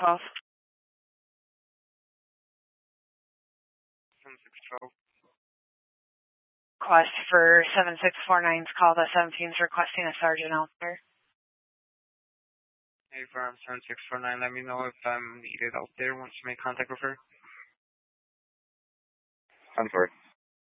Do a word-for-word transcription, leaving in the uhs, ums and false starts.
twelve. seven six twelve. Request for seven six four nine's call. The seventeen's requesting a sergeant out there. Hey, firm seven six four nine, let me know if I'm needed out there once you make contact with her. ten four.